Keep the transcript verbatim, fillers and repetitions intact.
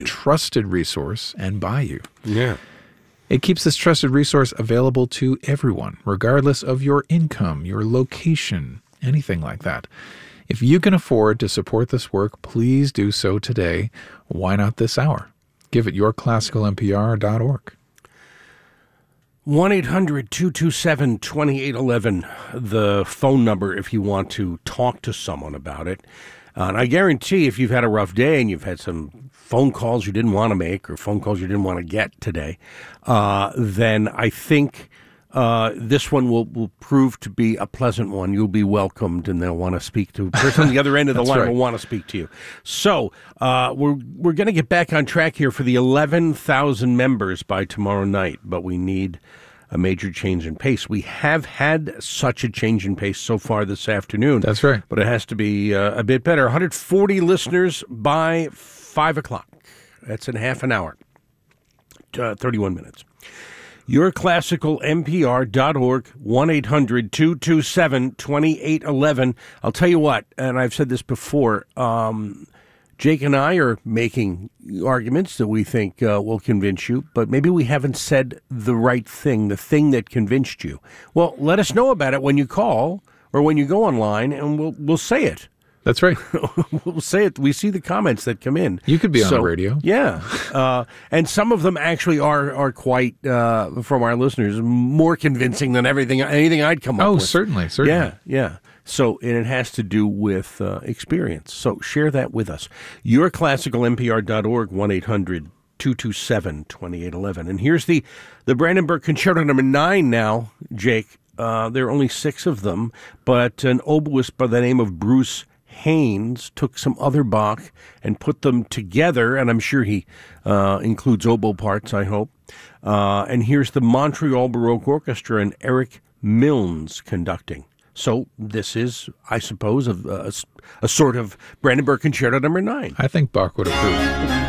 trusted resource and by you. Yeah. It keeps this trusted resource available to everyone, regardless of your income, your location, anything like that. If you can afford to support this work, please do so today. Why not this hour? Give it your classical N P R dot org. one eight hundred two two seven two eight one one, the phone number if you want to talk to someone about it. Uh, and I guarantee if you've had a rough day and you've had some phone calls you didn't want to make or phone calls you didn't want to get today, uh, then I think uh, this one will, will prove to be a pleasant one. You'll be welcomed and they'll want to speak to a person on the other end of the line right. will want to speak to you. So uh, we're, we're going to get back on track here for the eleven thousand members by tomorrow night, but we need a major change in pace. We have had such a change in pace so far this afternoon. That's right. But it has to be uh, a bit better. one hundred forty listeners by five o'clock. That's in half an hour, uh, thirty-one minutes. your classical N P R dot org, one eight hundred two two seven two eight one one. I'll tell you what, and I've said this before, um, Jake and I are making arguments that we think uh, will convince you, but maybe we haven't said the right thing, the thing that convinced you. Well, let us know about it when you call or when you go online, and we'll we'll say it. That's right. We'll say it. We see the comments that come in. You could be on so, the radio. Yeah. Uh, and some of them actually are are quite, uh, from our listeners, more convincing than everything anything I'd come up Oh, with. certainly, certainly. Yeah, yeah. So, and it has to do with uh, experience. So share that with us. your classical N P R dot org, one eight hundred two two seven two eight one one. And here's the, the Brandenburg Concerto number nine now, Jake. Uh, there are only six of them, but an oboist by the name of Bruce Haynes took some other Bach and put them together, and I'm sure he uh, includes oboe parts, I hope. Uh, and here's the Montreal Baroque Orchestra and Eric Milnes conducting. So this is, I suppose, a, a, a sort of Brandenburg Concerto number nine. I think Bach would approve.